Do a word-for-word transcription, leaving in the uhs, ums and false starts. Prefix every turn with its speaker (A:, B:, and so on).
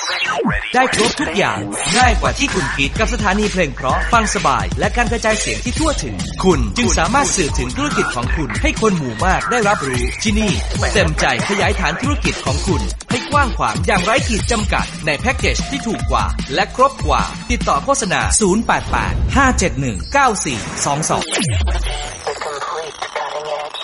A: ได้ครบทุกอย่างง่ายกว่าที่คุณคิดกับสถานีเพลงเพราะฟังสบายและการกระจายเสียงที่ทั่วถึงคุณจึงสามารถสื่อถึงธุรกิจของคุณให้คนหมู่มากได้รับรู้ที่นี่เต็มใจขยายฐานธุรกิจของคุณให้กว้างขวางอย่างไร้ขีดจำกัดในแพ็กเกจที่ถูกกว่าและครบกว่าติดต่อโฆษณาศูนย์ แปด แปด ห้า เจ็ด หนึ่ง เก้า สี่ สอง สอง